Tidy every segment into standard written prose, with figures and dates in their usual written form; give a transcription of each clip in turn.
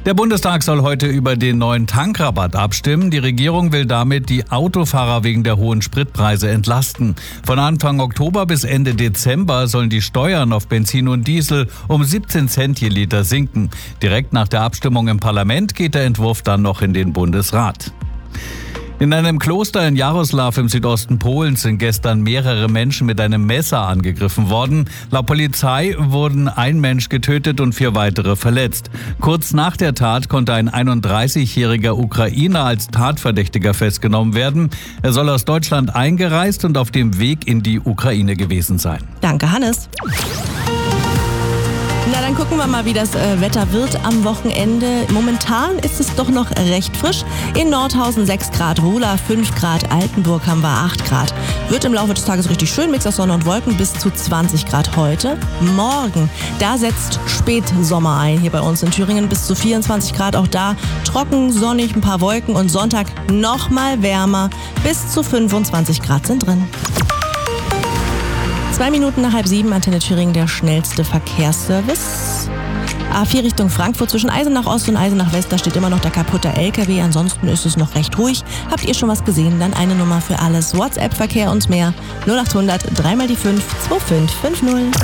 Der Bundestag soll heute über den neuen Tankrabatt abstimmen. Die Regierung will damit die Autofahrer wegen der hohen Spritpreise entlasten. Von Anfang Oktober bis Ende Dezember sollen die Steuern auf Benzin und Diesel um 17 Cent je Liter sinken. Direkt nach der Abstimmung im Parlament geht der Entwurf dann noch in den Bundesrat. In einem Kloster in Jaroslaw im Südosten Polens sind gestern mehrere Menschen mit einem Messer angegriffen worden. Laut Polizei wurden ein Mensch getötet und 4 weitere verletzt. Kurz nach der Tat konnte ein 31-jähriger Ukrainer als Tatverdächtiger festgenommen werden. Er soll aus Deutschland eingereist und auf dem Weg in die Ukraine gewesen sein. Danke, Hannes. Na, dann gucken wir mal, wie das Wetter wird am Wochenende. Momentan ist es doch noch recht frisch. In Nordhausen 6 Grad, Rola 5 Grad, Altenburg haben wir 8 Grad. Wird im Laufe des Tages richtig schön, Mix aus Sonne und Wolken bis zu 20 Grad heute. Morgen, da setzt Spätsommer ein hier bei uns in Thüringen, bis zu 24 Grad. Auch da trocken, sonnig, ein paar Wolken und Sonntag noch mal wärmer, bis zu 25 Grad sind drin. 2 Minuten nach 6:30, Antenne Thüringen, der schnellste Verkehrsservice. A4 Richtung Frankfurt zwischen Eisenach Ost und Eisenach West, da steht immer noch der kaputte LKW. Ansonsten ist es noch recht ruhig. Habt ihr schon was gesehen? Dann eine Nummer für alles. WhatsApp-Verkehr und mehr. 0800 3 mal die 5 2550.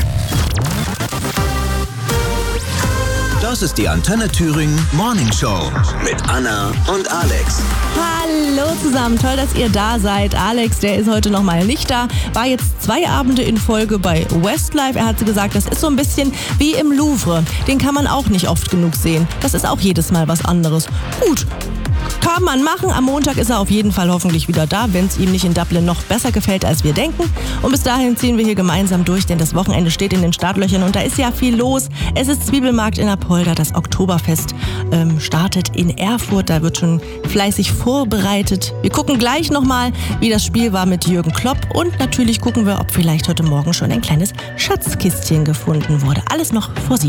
Das ist die Antenne Thüringen Morning Show mit Anna und Alex. Hallo zusammen, toll, dass ihr da seid. Alex, der ist heute noch mal nicht da, war jetzt 2 Abende in Folge bei Westlife. Er hat gesagt, das ist so ein bisschen wie im Louvre. Den kann man auch nicht oft genug sehen. Das ist auch jedes Mal was anderes. Gut. Kann man machen. Am Montag ist er auf jeden Fall hoffentlich wieder da, wenn es ihm nicht in Dublin noch besser gefällt, als wir denken. Und bis dahin ziehen wir hier gemeinsam durch, denn das Wochenende steht in den Startlöchern und da ist ja viel los. Es ist Zwiebelmarkt in Apolda, das Oktoberfest startet in Erfurt. Da wird schon fleißig vorbereitet. Wir gucken gleich nochmal, wie das Spiel war mit Jürgen Klopp. Und natürlich gucken wir, ob vielleicht heute Morgen schon ein kleines Schatzkistchen gefunden wurde. Alles noch vor 7.